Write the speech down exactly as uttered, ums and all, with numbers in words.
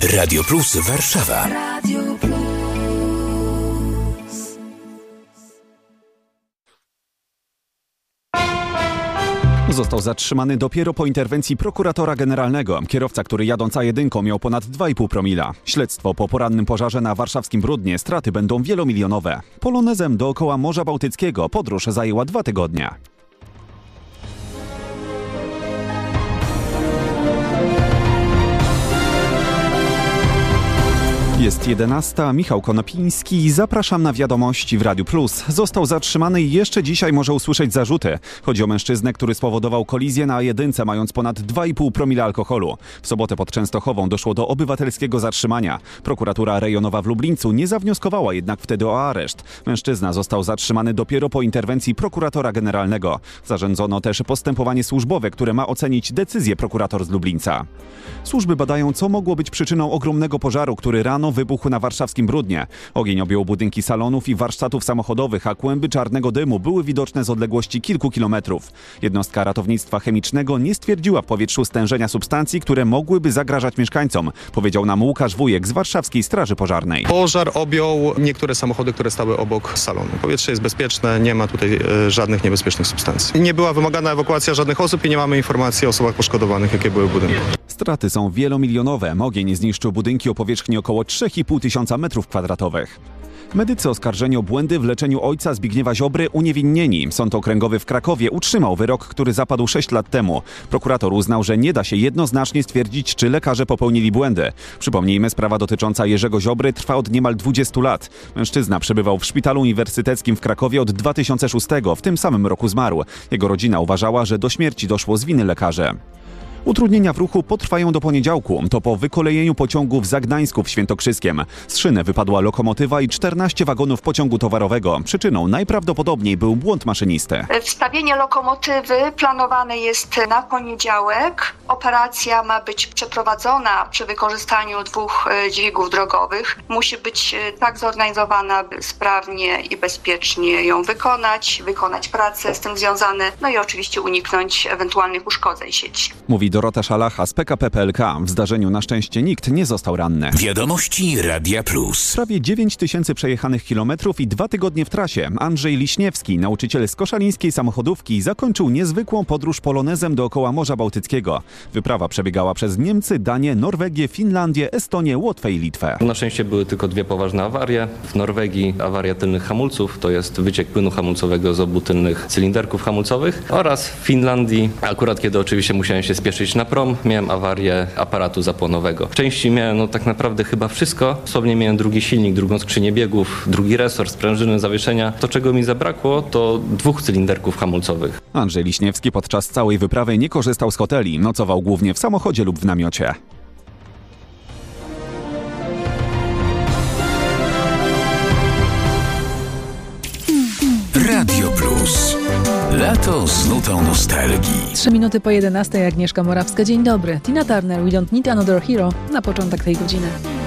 Radio Plus Warszawa. Radio Plus. Został zatrzymany dopiero po interwencji prokuratora generalnego. Kierowca, który jadąc A jeden miał ponad dwa i pół promila. Śledztwo po porannym pożarze na warszawskim Bródnie. Straty będą wielomilionowe. Polonezem dookoła Morza Bałtyckiego podróż zajęła dwa tygodnie. Jest jedenasta, Michał Konopiński. Zapraszam na wiadomości w Radiu Plus. Został zatrzymany i jeszcze dzisiaj może usłyszeć zarzuty. Chodzi o mężczyznę, który spowodował kolizję na A jeden, mając ponad dwa i pół promila alkoholu. W sobotę pod Częstochową doszło do obywatelskiego zatrzymania. Prokuratura rejonowa w Lublińcu nie zawnioskowała jednak wtedy o areszt. Mężczyzna został zatrzymany dopiero po interwencji prokuratora generalnego. Zarządzono też postępowanie służbowe, które ma ocenić decyzję prokurator z Lublińca. Służby badają, co mogło być przyczyną ogromnego pożaru, który rano wybuchł na warszawskim Bródnie. Ogień objął budynki salonów i warsztatów samochodowych, a kłęby czarnego dymu były widoczne z odległości kilku kilometrów. Jednostka ratownictwa chemicznego nie stwierdziła w powietrzu stężenia substancji, które mogłyby zagrażać mieszkańcom, powiedział nam Łukasz Wujek z Warszawskiej Straży Pożarnej. Pożar objął niektóre samochody, które stały obok salonu. Powietrze jest bezpieczne, nie ma tutaj e, żadnych niebezpiecznych substancji. Nie była wymagana ewakuacja żadnych osób i nie mamy informacji o osobach poszkodowanych, jakie były w budynku. Straty są wielomilionowe. Ogień zniszczył budynki o powierzchni około trzy i pół tysiąca metrów kwadratowych. Medycy oskarżeni o błędy w leczeniu ojca Zbigniewa Ziobry uniewinnieni. Sąd okręgowy w Krakowie utrzymał wyrok, który zapadł sześć lat temu. Prokurator uznał, że nie da się jednoznacznie stwierdzić, czy lekarze popełnili błędy. Przypomnijmy, sprawa dotycząca Jerzego Ziobry trwa od niemal dwudziestu lat. Mężczyzna przebywał w szpitalu uniwersyteckim w Krakowie od dwa tysiące szóstego. W tym samym roku zmarł. Jego rodzina uważała, że do śmierci doszło z winy lekarzy. Utrudnienia w ruchu potrwają do poniedziałku. To po wykolejeniu pociągu w Zagdańsku w Świętokrzyskiem. Z szyny wypadła lokomotywa i czternaście wagonów pociągu towarowego. Przyczyną najprawdopodobniej był błąd maszynisty. Wstawienie lokomotywy planowane jest na poniedziałek. Operacja ma być przeprowadzona przy wykorzystaniu dwóch dźwigów drogowych. Musi być tak zorganizowana, by sprawnie i bezpiecznie ją wykonać, wykonać prace z tym związane, no i oczywiście uniknąć ewentualnych uszkodzeń sieci. Mówi Dorota Szalacha z P K P P L K. W zdarzeniu na szczęście nikt nie został ranny. Wiadomości Radia Plus. Prawie dziewięć tysięcy przejechanych kilometrów i dwa tygodnie w trasie. Andrzej Liśniewski, nauczyciel z koszalińskiej samochodówki, zakończył niezwykłą podróż polonezem dookoła Morza Bałtyckiego. Wyprawa przebiegała przez Niemcy, Danię, Norwegię, Finlandię, Estonię, Łotwę i Litwę. Na szczęście były tylko dwie poważne awarie. W Norwegii awaria tylnych hamulców, to jest wyciek płynu hamulcowego z obu tylnych cylinderków hamulcowych, oraz w Finlandii, akurat kiedy oczywiście musiałem się spieszyć na prom, miałem awarię aparatu zapłonowego. W części miałem no tak naprawdę chyba wszystko. Osobnie miałem drugi silnik, drugą skrzynię biegów, drugi resor, sprężyny, zawieszenia. To, czego mi zabrakło, to dwóch cylinderków hamulcowych. Andrzej Liśniewski podczas całej wyprawy nie korzystał z hoteli. Nocował głównie w samochodzie lub w namiocie. Radio Plus. Lato z nutą nostalgii. Trzy minuty po jedenastej, Agnieszka Morawska. Dzień dobry. Tina Turner, We Don't Need Another Hero na początek tej godziny.